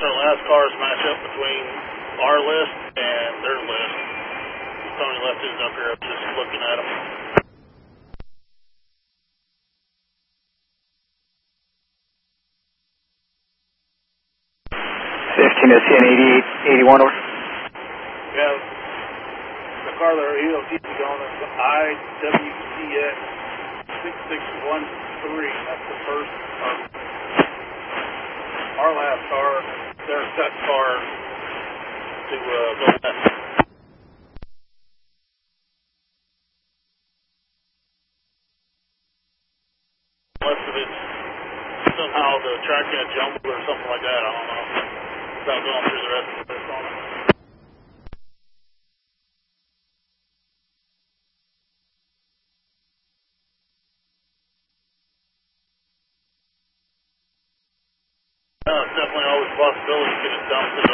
our last cars match up between our list and their list. Tony left his up here, just looking at them. 15 SCN 8881 over. Yeah, the car that our EOT is on is IWCX 6613. That's the first, our last car, their cut car to go west. Unless if it's somehow the track got jumbled or something like that, I don't know. Without going through the rest of the list on it. It's definitely always a possibility to get it dumped in